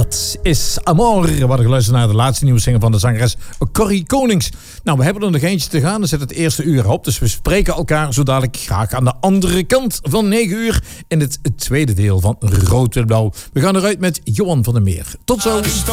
Dat is Amor. We hadden geluisterd naar de laatste nieuwe single van de zangeres Corrie Konings. Nou, we hebben er nog eentje te gaan. Dan zit het eerste uur op. Dus we spreken elkaar zo dadelijk graag aan de andere kant van 9 uur. In het tweede deel van Rood Wit Blauw. We gaan eruit met Johan van der Meer. Tot zo.